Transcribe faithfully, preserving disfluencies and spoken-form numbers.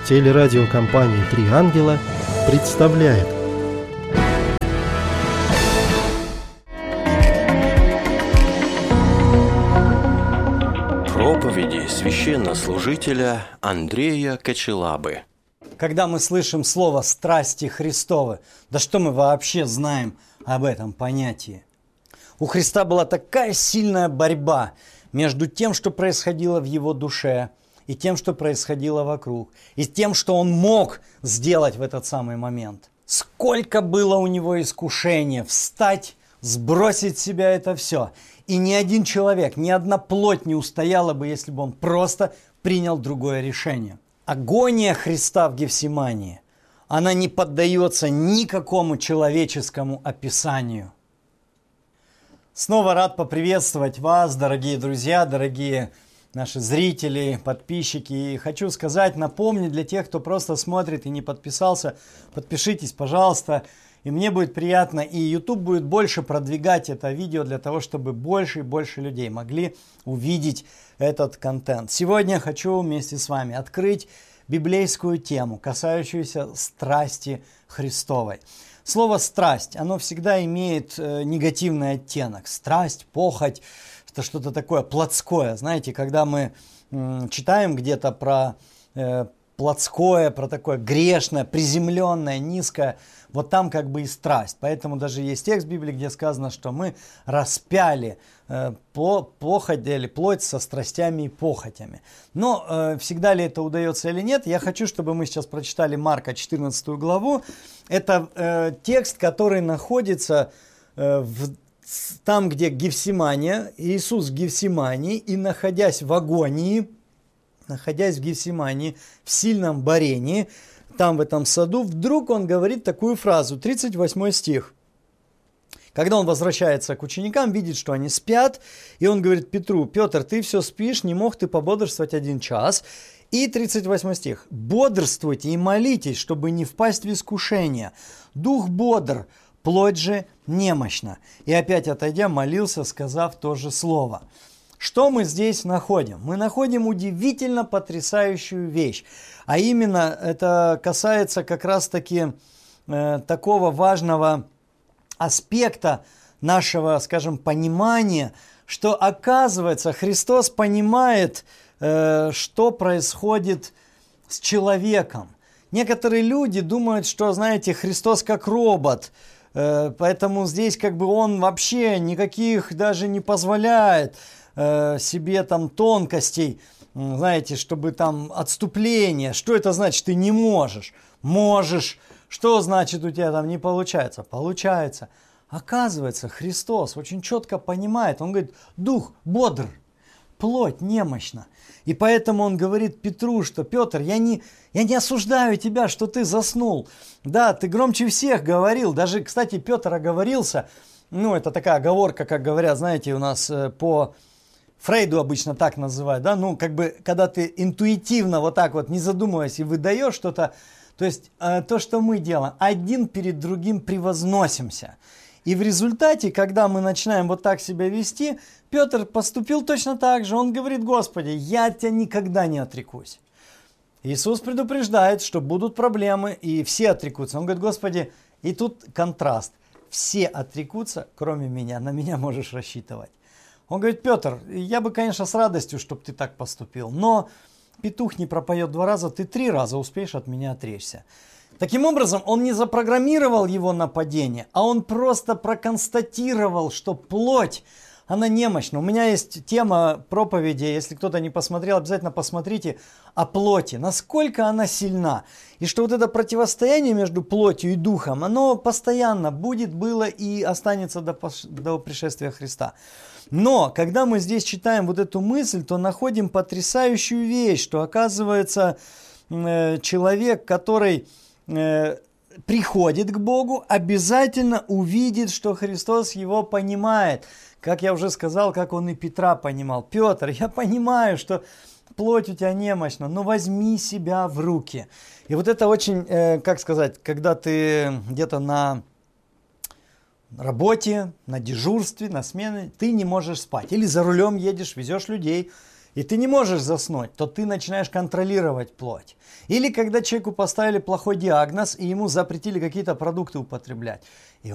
Телерадиокомпания «Три ангела» представляет. Проповеди священнослужителя Андрея Кочелабы. Когда мы слышим слово «страсти Христовы», да что мы вообще знаем об этом понятии? У Христа была такая сильная борьба между тем, что происходило в его душе, и тем, что происходило вокруг, и тем, что он мог сделать в этот самый момент. Сколько было у него искушения встать, сбросить с себя это все. И ни один человек, ни одна плоть не устояла бы, если бы он просто принял другое решение. Агония Христа в Гефсимании, она не поддается никакому человеческому описанию. Снова рад поприветствовать вас, дорогие друзья, дорогие наши зрители, подписчики. И хочу сказать, напомнить для тех, кто просто смотрит и не подписался, подпишитесь, пожалуйста. И мне будет приятно, и YouTube будет больше продвигать это видео для того, чтобы больше и больше людей могли увидеть этот контент. Сегодня я хочу вместе с вами открыть библейскую тему, касающуюся страсти Христовой. Слово «страсть», оно всегда имеет э, негативный оттенок. Страсть, похоть, это что-то такое плотское. Знаете, когда мы м, читаем где-то про э, плотское, про такое грешное, приземленное, низкое, вот там как бы и страсть. Поэтому даже есть текст в Библии, где сказано, что мы распяли э, по, похоть или плоть со страстями и похотями. Но э, всегда ли это удается или нет, я хочу, чтобы мы сейчас прочитали Марка четырнадцатую главу. Это э, текст, который находится э, в там, где Гефсимания, Иисус в Гефсимании, и находясь в агонии, находясь в Гефсимании, в сильном борении, там в этом саду, вдруг он говорит такую фразу, тридцать восьмой стих. Когда он возвращается к ученикам, видит, что они спят, и он говорит Петру: «Петр, ты все спишь, не мог ты пободрствовать один час?» И тридцать восьмой стих. «Бодрствуйте и молитесь, чтобы не впасть в искушение. Дух бодр, плоть же немощна». И опять отойдя, молился, сказав то же слово. Что мы здесь находим? Мы находим удивительно потрясающую вещь. А именно, это касается как раз-таки э, такого важного аспекта нашего, скажем, понимания, что, оказывается, Христос понимает, э, что происходит с человеком. Некоторые люди думают, что, знаете, Христос как робот, э, поэтому здесь как бы он вообще никаких даже не позволяет э, себе там тонкостей, знаете, чтобы там отступление. Что это значит? Ты не можешь. Можешь. Что значит у тебя там не получается? Получается. Оказывается, Христос очень четко понимает. Он говорит: дух бодр, плоть немощна. И поэтому он говорит Петру, что: Петр, я не, я не осуждаю тебя, что ты заснул. Да, ты громче всех говорил. Даже, кстати, Петр оговорился. Ну, это такая оговорка, как говорят, знаете, у нас э, по Фрейду обычно так называют. Да? Ну, как бы, когда ты интуитивно вот так вот, не задумываясь, и выдаешь что-то, то есть э, то, что мы делаем, один перед другим превозносимся. И в результате, когда мы начинаем вот так себя вести, Петр поступил точно так же. Он говорит: Господи, я от тебя никогда не отрекусь. Иисус предупреждает, что будут проблемы, и все отрекутся. Он говорит: Господи, и тут контраст. Все отрекутся, кроме меня, на меня можешь рассчитывать. Он говорит: Петр, я бы, конечно, с радостью, чтобы ты так поступил, но петух не пропоет два раза, ты три раза успеешь от меня отречься. Таким образом, он не запрограммировал его на падение, а он просто проконстатировал, что плоть, она немощна. У меня есть тема проповеди, если кто-то не посмотрел, обязательно посмотрите, о плоти, насколько она сильна. И что вот это противостояние между плотью и духом, оно постоянно будет, было и останется до, до пришествия Христа. Но, когда мы здесь читаем вот эту мысль, то находим потрясающую вещь, что, оказывается, человек, который приходит к Богу, обязательно увидит, что Христос его понимает. Как я уже сказал, как он и Петра понимал. Петр, я понимаю, что плоть у тебя немощна, но возьми себя в руки. И вот это очень, как сказать, когда ты где-то на работе, на дежурстве, на смене, ты не можешь спать. Или за рулем едешь, везешь людей, и ты не можешь заснуть, то ты начинаешь контролировать плоть. Или когда человеку поставили плохой диагноз, и ему запретили какие-то продукты употреблять. И